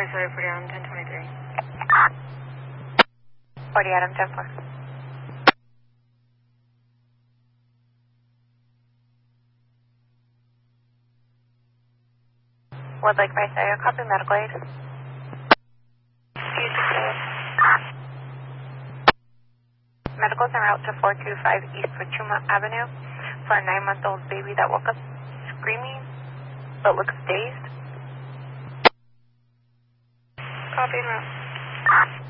sorry, 40 Adam 1023. 40 Adam 10-4. Wood Lake by Stereo, copy medical aid. Medical's en route to 425 East Wachuma Avenue for a 9-month-old baby that woke up screaming but looks dazed. Copy en route.